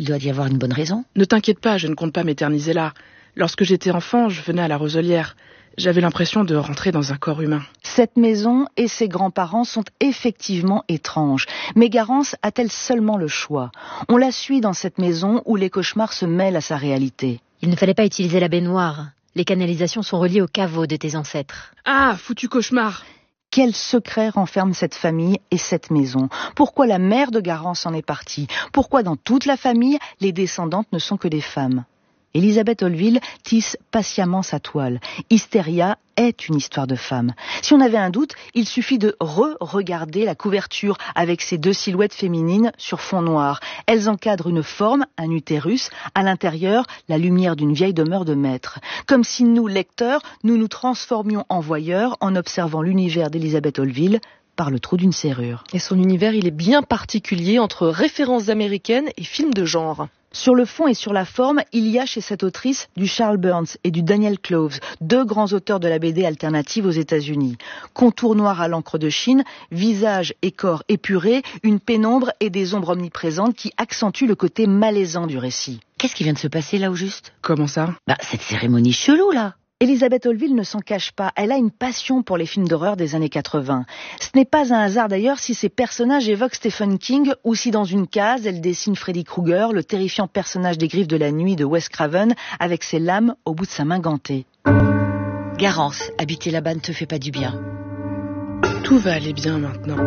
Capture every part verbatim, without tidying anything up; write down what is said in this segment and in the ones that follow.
doit y avoir une bonne raison. Ne t'inquiète pas, je ne compte pas m'éterniser là. Lorsque j'étais enfant, je venais à la Roselière. J'avais l'impression de rentrer dans un corps humain. Cette maison et ses grands-parents sont effectivement étranges. Mais Garance a-t-elle seulement le choix ? On la suit dans cette maison où les cauchemars se mêlent à sa réalité. Il ne fallait pas utiliser la baignoire. Les canalisations sont reliées au caveau de tes ancêtres. Ah, foutu cauchemar ! Quel secret renferme cette famille et cette maison ? Pourquoi la mère de Garance en est partie ? Pourquoi dans toute la famille, les descendantes ne sont que des femmes ? Elisabeth Olville tisse patiemment sa toile. Hystéria est une histoire de femme. Si on avait un doute, il suffit de re-regarder la couverture avec ces deux silhouettes féminines sur fond noir. Elles encadrent une forme, un utérus, à l'intérieur, la lumière d'une vieille demeure de maître. Comme si nous, lecteurs, nous nous transformions en voyeurs en observant l'univers d'Elisabeth Olville par le trou d'une serrure. Et son univers, il est bien particulier entre références américaines et films de genre. Sur le fond et sur la forme, il y a chez cette autrice du Charles Burns et du Daniel Cloves, deux grands auteurs de la B D alternative aux États-Unis. Contours noirs à l'encre de Chine, visage et corps épurés, une pénombre et des ombres omniprésentes qui accentuent le côté malaisant du récit. Qu'est-ce qui vient de se passer là au juste ? Comment ça ? Bah, cette cérémonie chelou là. Elisabeth Olville ne s'en cache pas, elle a une passion pour les films d'horreur des années quatre-vingts. Ce n'est pas un hasard d'ailleurs si ces personnages évoquent Stephen King ou si dans une case, elle dessine Freddy Krueger, le terrifiant personnage des Griffes de la nuit de Wes Craven, avec ses lames au bout de sa main gantée. Garance, habiter là-bas ne te fait pas du bien. Tout va aller bien maintenant.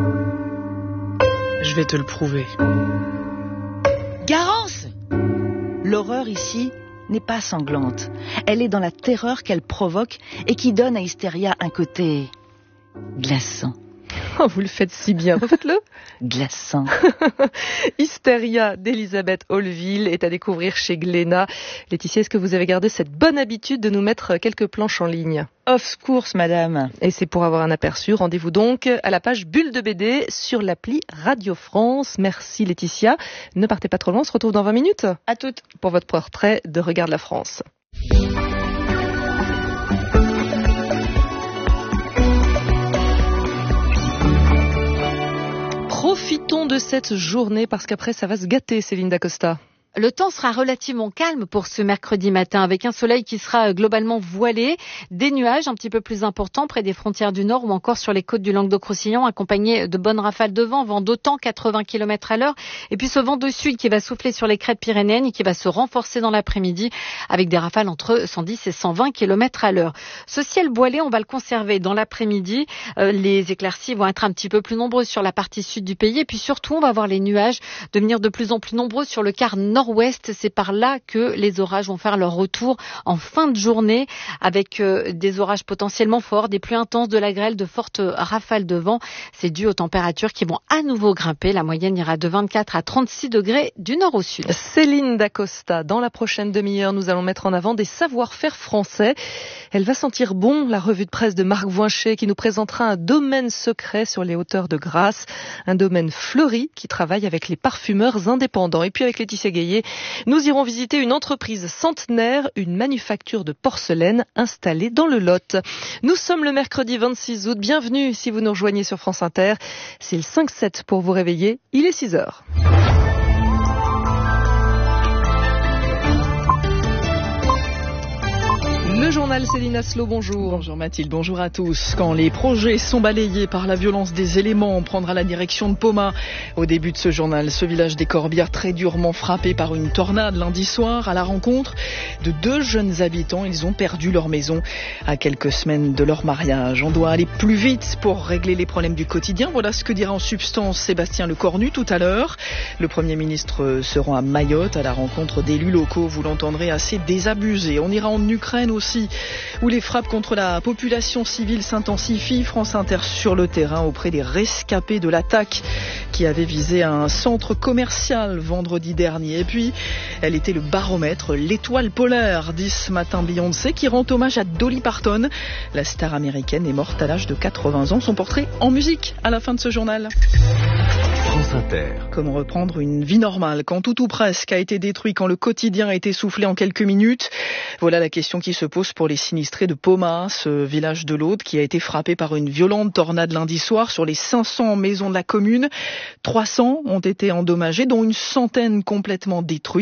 Je vais te le prouver. Garance ! L'horreur ici n'est pas sanglante. Elle est dans la terreur qu'elle provoque et qui donne à Hystéria un côté glaçant. Oh, vous le faites si bien. Refaites-le. Glaçant. Hystéria d'Elisabeth Olville est à découvrir chez Glénat. Laetitia, est-ce que vous avez gardé cette bonne habitude de nous mettre quelques planches en ligne ? Of course, madame. Et c'est pour avoir un aperçu. Rendez-vous donc à la page Bulle de B D sur l'appli Radio France. Merci Laetitia. Ne partez pas trop loin, on se retrouve dans vingt minutes. À toutes. Pour votre portrait de Regarde la France. Profitons de cette journée parce qu'après ça va se gâter, Céline Dacosta. Le temps sera relativement calme pour ce mercredi matin, avec un soleil qui sera globalement voilé, des nuages un petit peu plus importants près des frontières du Nord ou encore sur les côtes du Languedoc-Roussillon, accompagnés de bonnes rafales de vent, vent d'autant quatre-vingts kilomètres à l'heure, et puis ce vent de sud qui va souffler sur les crêtes pyrénéennes et qui va se renforcer dans l'après-midi avec des rafales entre cent dix et cent vingt kilomètres à l'heure. Ce ciel voilé, on va le conserver dans l'après-midi. Euh, les éclaircies vont être un petit peu plus nombreuses sur la partie sud du pays, et puis surtout, on va voir les nuages devenir de plus en plus nombreux sur le quart nord Nord-Ouest, c'est par là que les orages vont faire leur retour en fin de journée avec euh, des orages potentiellement forts, des pluies intenses, de la grêle, de fortes rafales de vent. C'est dû aux températures qui vont à nouveau grimper. La moyenne ira de vingt-quatre à trente-six degrés du nord au sud. Céline Dacosta, dans la prochaine demi-heure, nous allons mettre en avant des savoir-faire français. Elle va sentir bon, la revue de presse de Marc Voinchet qui nous présentera un domaine secret sur les hauteurs de Grasse, un domaine fleuri qui travaille avec les parfumeurs indépendants. Et puis avec Laetitia Gaillet, nous irons visiter une entreprise centenaire, une manufacture de porcelaine installée dans le Lot. Nous sommes le mercredi vingt-six août. Bienvenue si vous nous rejoignez sur France Inter. C'est le cinq sept pour vous réveiller. Il est six heures. Le journal Céline Aslo, bonjour. Bonjour Mathilde, bonjour à tous. Quand les projets sont balayés par la violence des éléments, on prendra la direction de Poma. Au début de ce journal, ce village des Corbières très durement frappé par une tornade lundi soir à la rencontre de deux jeunes habitants. Ils ont perdu leur maison à quelques semaines de leur mariage. On doit aller plus vite pour régler les problèmes du quotidien. Voilà ce que dira en substance Sébastien Lecornu tout à l'heure. Le Premier ministre se rend à Mayotte à la rencontre d'élus locaux. Vous l'entendrez, assez désabusés. On ira en Ukraine aussi, où les frappes contre la population civile s'intensifient. France Inter sur le terrain auprès des rescapés de l'attaque qui avait visé un centre commercial vendredi dernier. Et puis, elle était le baromètre, l'étoile polaire, dit ce matin Beyoncé, qui rend hommage à Dolly Parton. La star américaine est morte à l'âge de quatre-vingts ans. Son portrait en musique à la fin de ce journal. France Inter. Comment reprendre une vie normale quand tout ou presque a été détruit, quand le quotidien a été soufflé en quelques minutes? Voilà la question qui se pose pour les sinistrés de Poma, ce village de l'Aude qui a été frappé par une violente tornade lundi soir. Sur les cinq cents maisons de la commune, trois cents ont été endommagées, dont une centaine complètement détruites.